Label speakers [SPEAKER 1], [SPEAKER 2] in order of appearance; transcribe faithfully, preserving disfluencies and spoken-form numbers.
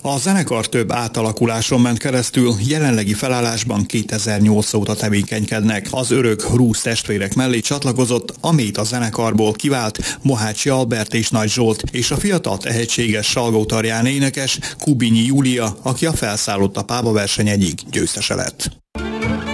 [SPEAKER 1] A zenekar több átalakuláson ment keresztül, jelenlegi felállásban kétezer-nyolc óta tevékenykednek. Az örök Rusz testvérek mellé csatlakozott a Mét a zenekarból kivált Mohácsi Albert és Nagy Zsolt, és a fiatal tehetséges Salgó-Tarján énekes Kubinyi Júlia, aki a Felszállott a Páva verseny egyik győztese lett.